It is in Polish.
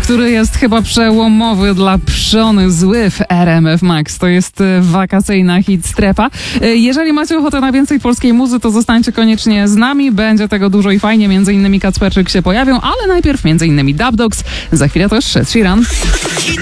który jest chyba przełomowy dla Pszony Zły w RMF Max. To jest wakacyjna hit strefa. Jeżeli macie ochotę na więcej polskiej muzy, to zostańcie koniecznie z nami. Będzie tego dużo i fajnie. Między innymi Kacperczyk się pojawią, ale najpierw między innymi Dub Dogs. Za chwilę też Ed Sheeran.